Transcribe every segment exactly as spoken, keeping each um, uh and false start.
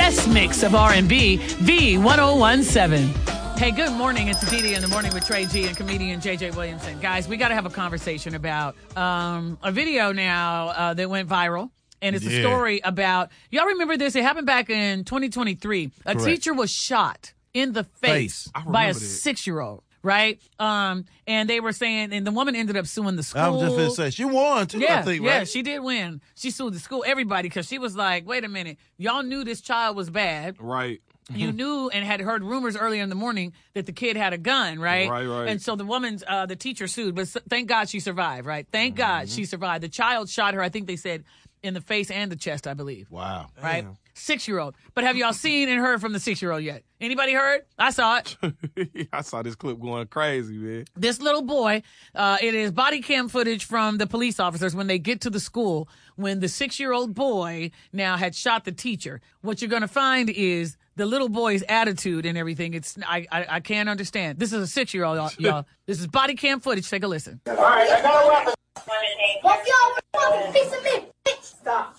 best mix of R and B, V ten seventeen. Hey, good morning. It's Didi in the Morning with Trey G and comedian J J Williamson. Guys, we got to have a conversation about um, a video now uh, that went viral. And it's yeah. a story about, y'all remember this? It happened back in twenty twenty-three. A Correct. teacher was shot in the face, face. by a six-year-old. Right? Um, and they were saying, and the woman ended up suing the school. I was just going to say, she won too, yeah, I think, yeah, right? she did win. She sued the school, everybody, because she was like, wait a minute, y'all knew this child was bad. Right. You knew and had heard rumors earlier in the morning that the kid had a gun, right? Right, right. And so the woman's, uh, the teacher sued, but thank God she survived, right? Thank mm-hmm. God she survived. The child shot her, I think they said, in the face and the chest, I believe. Wow. Right? Damn. Six-year-old. But have y'all seen and heard from the six-year-old yet? Anybody heard? I saw it. I saw this clip going crazy, man. This little boy, uh, it is body cam footage from the police officers when they get to the school when the six-year-old boy now had shot the teacher. What you're going to find is the little boy's attitude and everything. It's I I, I can't understand. This is a six-year-old, y'all. y'all. This is body cam footage. Take a listen. All right, I got a weapon. What y'all want? Piece of me. Stop.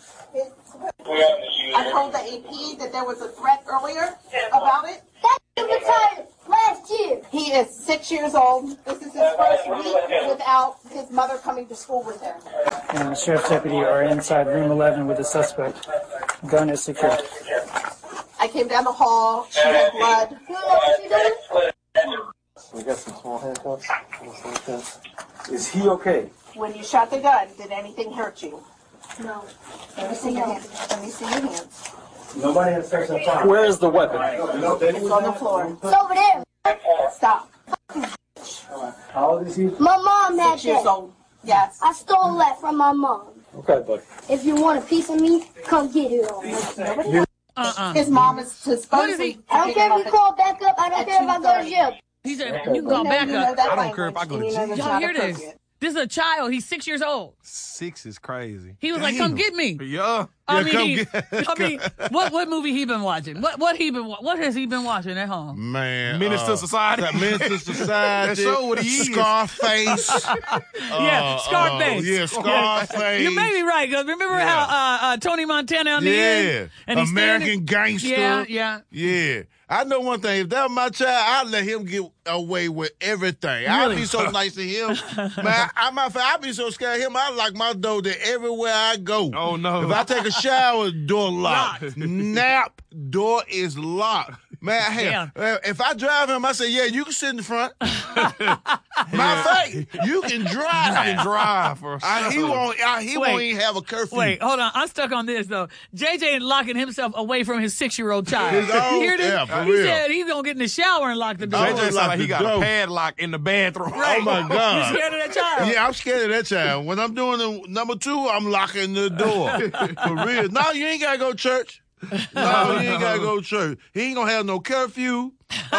I told the A P that there was a threat earlier about it. That was retired last year. He is six years old. This is his first week without his mother coming to school with him. And the sheriff's deputy are inside room eleven with the suspect. Gun is secured. I came down the hall. She had blood. You know what she did? We got some small handcuffs. Is he okay? When you shot the gun, did anything hurt you? No. Let me see your hands. Let me see your hands. Nobody has sex on fire. Where is the weapon? It's on the floor. It's over there. Stop. How old is he? My mom had Six years that. old. Yes. I stole that from my mom. Okay, buddy. If you want a piece of me, come get it on. Uh-uh. His mom is supposedly. I don't care if you call back up. I don't care if I go to jail. He said, you can call back up. I don't care if I go to jail. Y'all hear this? This is a child. He's six years old. Six is crazy. He was Damn. like, come get me. Yeah. I yeah, mean, come he, get I mean, what what movie he been watching? What what he been what has he been watching at home? Man, Menace uh, to Society. Menace to Society. That show what he is. Scarface. yeah, Scarface. Uh, yeah, Scarface. You may be right. Cause remember yeah. how uh, uh, Tony Montana on the yeah. end? And American standing, Gangster. Yeah, yeah, yeah. I know one thing. If that was my child, I'd let him get away with everything. Really? I'd be so nice to him. Man, I, I, I'd be so scared of him. I lock my door there everywhere I go. Oh, no. If I take a shower, door locked. locked. Nap, door is locked. Man, hey, yeah. if I drive him, I say, yeah, you can sit in the front. Matter of fact, you can drive. You can drive for sure. I, he won't, I, he wait, won't even have a curfew. Wait, hold on. I'm stuck on this, though. J J is locking himself away from his six-year-old child. His own, you hear this? Yeah, for he real. said he's going to get in the shower and lock the door. J J sound like he got door. a padlock in the bathroom. Right. Oh, my God. You scared of that child? Yeah, I'm scared of that child. When I'm doing the number two, I'm locking the door. For real. No, you ain't got to go to church. No, you ain't got to go to church. He ain't going to have no curfew.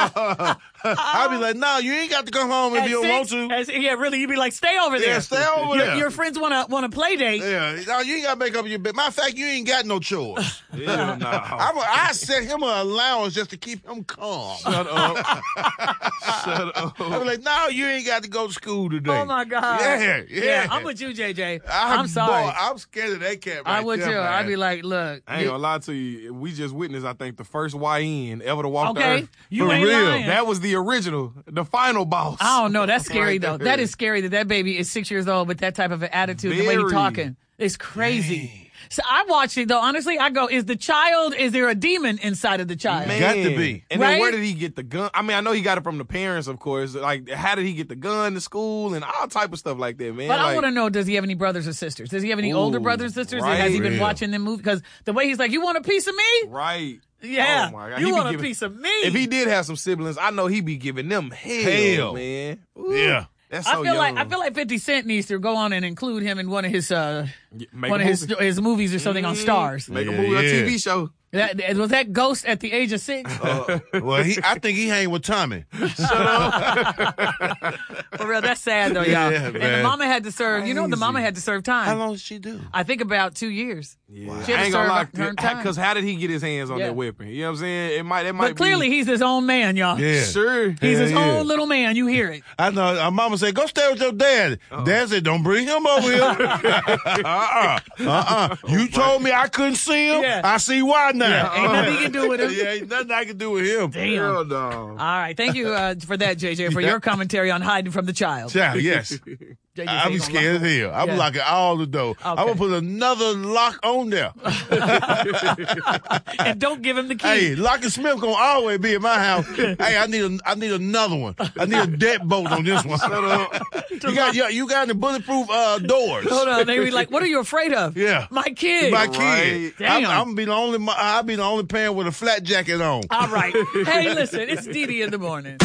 I'll be like, no, you ain't got to come home if At you don't six, want to. As, yeah, really, you'd be like, stay over there. Yeah, stay over your, there. Your friends want to want to play date. Yeah, no, you ain't got to make up your bed. Matter of fact, you ain't got no chores. Yeah, no. I'm a, I set him an allowance just to keep him calm. Shut up. Shut up. I be like, no, you ain't got to go to school today. Oh, my God. Yeah, yeah. Yeah, I'm with you, J J. I'm, I'm sorry. Boy, I'm scared of that cat right I would there, too. man. I'd be like, look. I ain't gonna lie to you. We just witnessed, I think, the first Y N ever to walk the Okay, earth. you For ain't real. lying. That was the original, the final boss. I don't know. That's scary, Right though. there. That is scary that that baby is six years old with that type of an attitude, the way he's Very. talking. It's crazy. Dang. So I watched it, though. Honestly, I go, is the child, is there a demon inside of the child? Man. Got to be. And Right? then where did he get the gun? I mean, I know he got it from the parents, of course. Like, how did he get the gun to school and all type of stuff like that, man? But I like, want to know, does he have any brothers or sisters? Does he have any Ooh, older brothers or sisters? right. Has he been Real. watching them movies? Because the way he's like, you want a piece of me? Right. Yeah. Oh, my God. You He be want a giving- piece of me? If he did have some siblings, I know he'd be giving them hell, Hell. man. Ooh, Yeah. That's I so feel young. like I feel like fifty Cent needs to go on and include him in one of his uh, Make one a of his movie. his movies or something on Mm. Stars. Make a Yeah, movie, a yeah. T V show. That, was that Ghost at the age of six? Uh, well, he, I think he hang with Tommy. Shut up. For real, that's sad though, y'all. Yeah, and the man. mama had to serve. You know, the mama Crazy. had to serve time. How long did she do? I think about two years. Yeah. She had I to ain't gonna lie, serve her time. because how did he get his hands on Yeah. that weapon? You know what I'm saying? It might, it might But clearly, be, he's his own man, y'all. Yeah. Sure. He's his Yeah, yeah. own little man. You hear it. I know. Our mama said, go stay with your dad. Uh-uh. Dad said, don't bring him over here. uh-uh. Uh-uh. You told me I couldn't see him. Yeah. I see why now. now. Yeah, ain't nothing you can do with him. Yeah, ain't nothing I can do with him. Damn. Hell no. All right. Thank you uh, for that, J J, for your commentary on hiding from the child. Yeah, yes. J J I be said he scared as gonna hell. I'm Yeah. locking all the door. I'm Okay. gonna put another lock on there. lock- And don't give him the key. Hey, Lock and Smith gonna always be in my house. Hey, I need a, I need another one. I need a deadbolt on this one. you got, you, you got the bulletproof uh, doors. Hold on. They be like, what are you afraid of? Yeah. My kid. My kid. Damn. I'm, I'm gonna be the only. I'll be the only parent with a flat jacket on. All right. Hey, listen, it's Dee Dee in the morning.